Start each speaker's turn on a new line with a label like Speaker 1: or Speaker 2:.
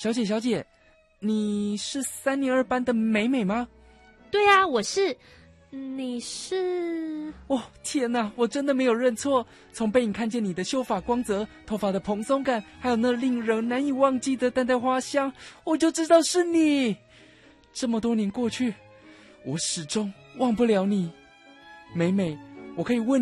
Speaker 1: 小姐，你是3年2班的美美吗？
Speaker 2: 对啊，我是。你是？
Speaker 1: 哦，天哪，我真的没有认错。从背影看见你的秀发光泽、头发的蓬松感，还有那令人难以忘记的淡淡花香，我就知道是你。这么多年过去，我始终忘不了你。美美，我可以问